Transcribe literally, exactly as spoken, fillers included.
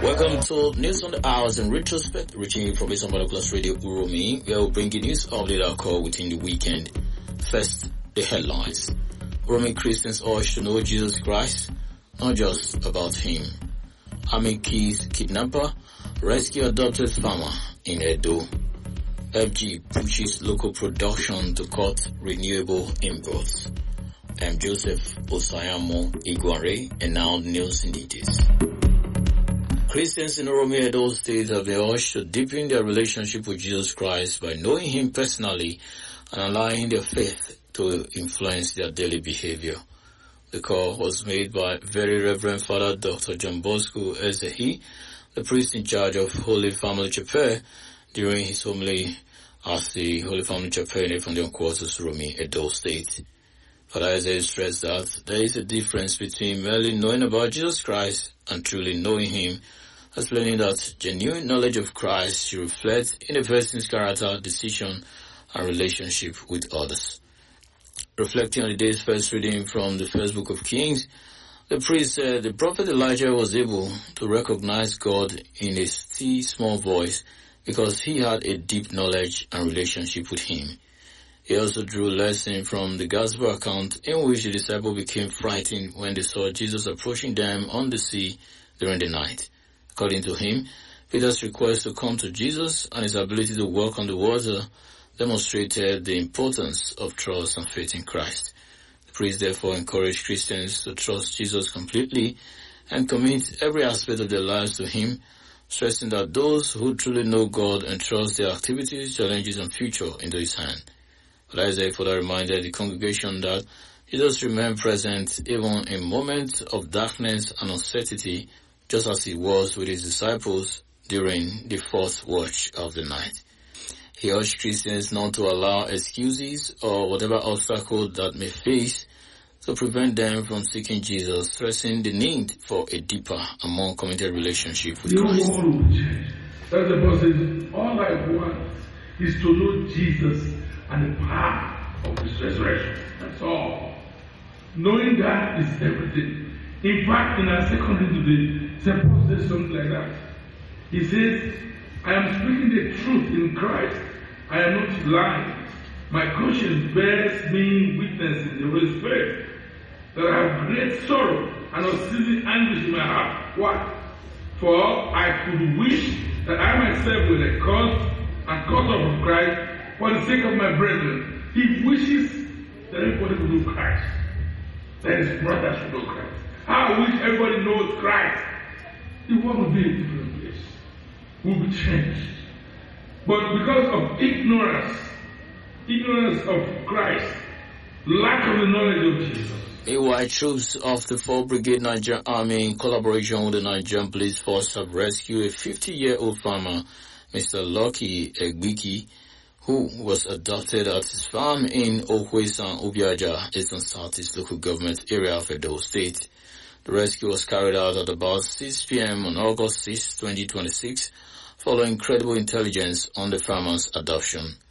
Welcome to News on the Hours in Retrospect, reaching you from Eastern Binoculars Radio Uromi, where we'll bring you news update our call within the weekend. First, the headlines. Uromi Christians urge to know Jesus Christ, not just about him. Army keys kidnapper, rescue adopted farmer in Edo. F G pushes local production to cut renewable imports. I'm Joseph Osayamo Iguare, and now news in details. Christians in Uromi Edo State have been urged to deepen their relationship with Jesus Christ by knowing him personally and allowing their faith to influence their daily behavior. The call was made by Very Reverend Father Doctor John Bosco Ezehi, the priest in charge of Holy Family Chapel, during his homily at the Holy Family Chapel in Efondon Quarters, Uromi, Edo State. Father Ezehi stressed that there is a difference between merely knowing about Jesus Christ and truly knowing him, explaining that genuine knowledge of Christ should reflect in a person's character, decision, and relationship with others. Reflecting on the day's first reading from the first book of Kings, the priest said the prophet Elijah was able to recognize God in a still small voice because he had a deep knowledge and relationship with him. He also drew a lesson from the gospel account in which the disciples became frightened when they saw Jesus approaching them on the sea during the night. According to him, Peter's request to come to Jesus and his ability to walk on the water demonstrated the importance of trust and faith in Christ. The priest therefore encouraged Christians to trust Jesus completely and commit every aspect of their lives to him, stressing that those who truly know God and trust their activities, challenges, and future into his hand. But Isaiah further reminded the congregation that Jesus remained present even in moments of darkness and uncertainty, just as he was with his disciples during the fourth watch of the night. He urged Christians not to allow excuses or whatever obstacle that may face to prevent them from seeking Jesus, stressing the need for a deeper and more committed relationship with Christ. That's the person. All I want is to know Jesus and the power of his resurrection. That's all. Knowing that is everything. In fact, in our second reading today, Saint Paul says something like that. He says, I am speaking the truth in Christ. I am not lying. My conscience bears me witness in the Holy Spirit that I have great sorrow and unceasing anguish in my heart. What? For I could wish that I myself were the cause and cause of Christ for the sake of my brethren. He wishes that everybody would know Christ, that his brothers would know Christ. I wish everybody knows Christ. The world will be a different place. Will be changed. But because of ignorance, ignorance of Christ, lack of the knowledge of Jesus. A white troops of the fourth Brigade Nigerian Army, in collaboration with the Nigerian Police Force, have rescued a fifty-year-old farmer, Mister Lucky Egbiki, who was adopted at his farm in Okwesan, Obiaja, Eastern Southeast local government area of Edo State. The rescue was carried out at about six p.m. on August sixth, twenty twenty-six, following credible intelligence on the farmer's adoption.